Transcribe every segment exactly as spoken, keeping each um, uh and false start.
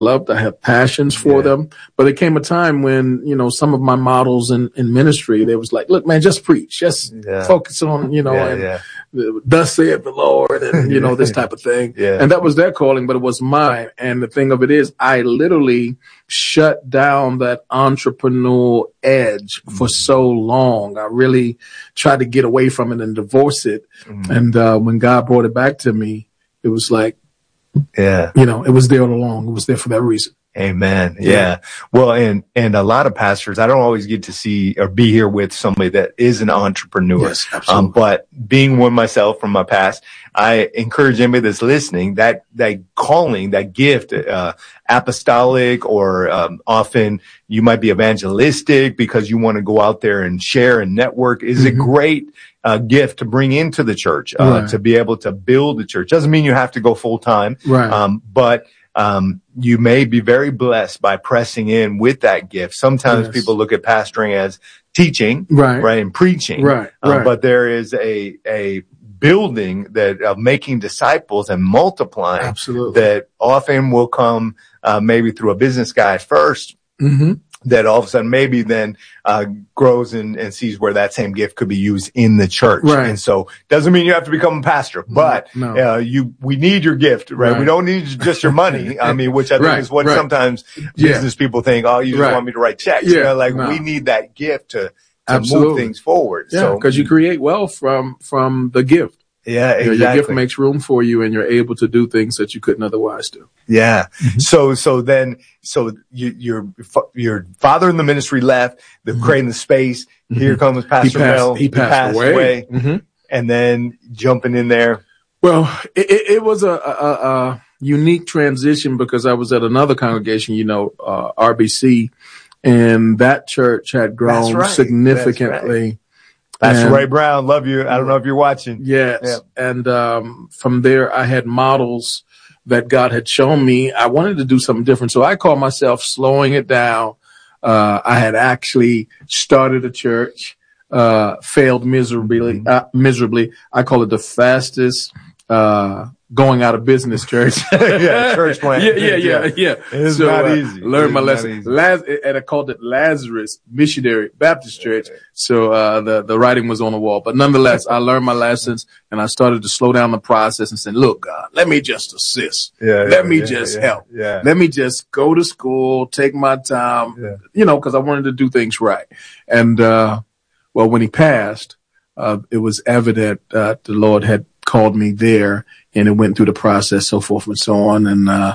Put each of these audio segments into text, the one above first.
loved. I have passions for Yeah. them. But there came a time when, you know, some of my models in, in ministry, they was like, look, man, just preach. Just Yeah. focus on, you know, Yeah, and yeah. thus saith the Lord and, you know, this type of thing. Yeah. And that was their calling, but it was mine. And the thing of it is, I literally shut down that entrepreneurial edge for so long. I really tried to get away from it and divorce it. Mm. And uh, when God brought it back to me, it was like, Yeah. you know, it was there all along. It was there for that reason. Amen. Yeah. Yeah. Well, and, and a lot of pastors, I don't always get to see or be here with somebody that is an entrepreneur. Yes, absolutely. Um, but being one myself from my past, I encourage anybody that's listening that, that calling, that gift, uh, apostolic or, um, often you might be evangelistic because you want to go out there and share and network is Mm-hmm. a great, uh, gift to bring into the church, uh, Right. to be able to build the church. Doesn't mean you have to go full time. Right. Um, but, Um, you may be very blessed by pressing in with that gift. Sometimes Yes. people look at pastoring as teaching, Right. right, and preaching, Right, Um, right. but there is a a building that of making disciples and multiplying Absolutely. that often will come uh, maybe through a business guy first. Mm-hmm. That all of a sudden maybe then uh grows and, and sees where that same gift could be used in the church. Right. And so doesn't mean you have to become a pastor, but No. uh you we need your gift, right? Right. We don't need just your money. I mean, which I think Right, is what right. sometimes Yeah. business people think, oh, you just Right. want me to write checks. Yeah, You know, like no. we need that gift to, to move Absolutely. things forward. Yeah, So because you create wealth from from the gift. yeah, You know, exactly. your gift makes room for you, and you're able to do things that you couldn't otherwise do. Yeah. So, so then, so you, your, your father in the ministry left, the creating the space. Here comes Pastor He passed- Mel. he passed away. Mm-hmm. And then jumping in there. Well, it, it, it was a, a, a unique transition because I was at another congregation, you know, uh, R B C, and that church had grown That's right. significantly. Pastor And- Ray Brown, love you. I don't know if you're watching. Yes. Yeah. And um, from there, I had models that God had shown me. I wanted to do something different. So I called myself slowing it down. Uh, I had actually started a church, uh, failed miserably, Mm-hmm. uh, miserably. I call it the fastest, uh, going out of business church. Yeah, church plant. Yeah, yeah, yeah, yeah. It's so, not uh, easy. Learned my It's not lesson. easy. Laz- and I called it Lazarus Missionary Baptist Church. So, uh, the, the writing was on the wall, but nonetheless, I learned my lessons and I started to slow down the process and said, look, God, let me just assist. Yeah, Let yeah, me yeah, just yeah, help. Yeah. Let me just go to school, take my time, Yeah. you know, cause I wanted to do things right. And, uh, well, when he passed, uh, it was evident that the Lord had called me there and it went through the process, so forth and so on. And, uh,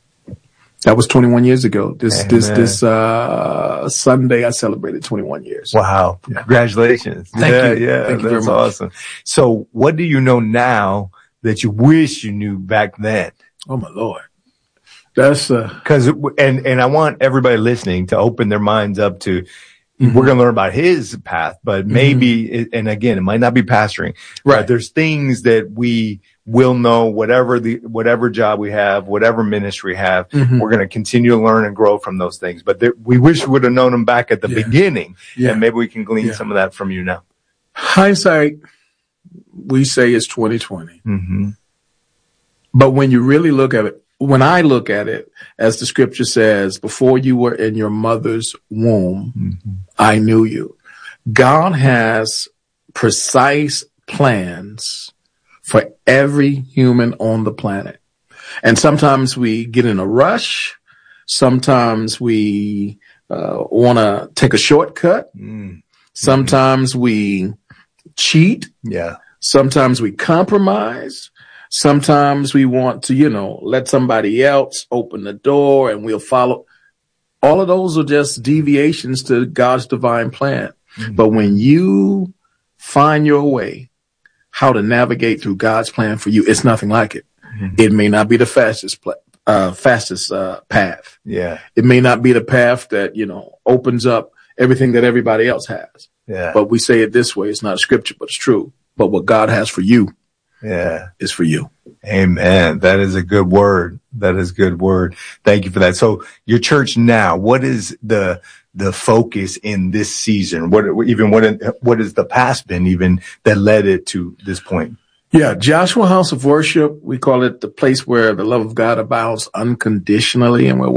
that was twenty-one years ago. This, Amen. this, this, uh, Sunday, I celebrated twenty-one years. Wow. Congratulations. Thank yeah, you. Yeah. Thank you That's very much. awesome. So what do you know now that you wish you knew back then? Oh my Lord. That's, uh, Cause, and, and I want everybody listening to open their minds up to, Mm-hmm. we're going to learn about his path, but maybe, it, and again, it might not be pastoring, Right. but there's things that we will know, whatever the, whatever job we have, whatever ministry we have, Mhm. we're going to continue to learn and grow from those things. But there, we wish we would have known them back at the Yeah. beginning. Yeah. And maybe we can glean Yeah. some of that from you now. hindsight, we say is twenty twenty. Mm-hmm. But when you really look at it, when I look at it, as the scripture says, before you were in your mother's womb, Mm-hmm. I knew you. God has precise plans for every human on the planet. And sometimes we get in a rush. Sometimes we uh, want to take a shortcut. Mm. Sometimes we cheat. Yeah. Sometimes we compromise. Sometimes we want to, you know, let somebody else open the door and we'll follow. All of those are just deviations to God's divine plan. Mm-hmm. But when you find your way, how to navigate through God's plan for you, it's nothing like it. Mm-hmm. It may not be the fastest, pla- uh, fastest, uh, path. Yeah. It may not be the path that, you know, opens up everything that everybody else has. Yeah. But we say it this way. It's not a scripture, but it's true. But what God has for you Yeah. is for you. Amen. That is a good word. That is a good word. Thank you for that. So your church now, what is the, the focus in this season? What, even what, what has the past been even that led it to this point? Yeah, Joshua House of Worship, we call it the place where the love of God abounds unconditionally, and we're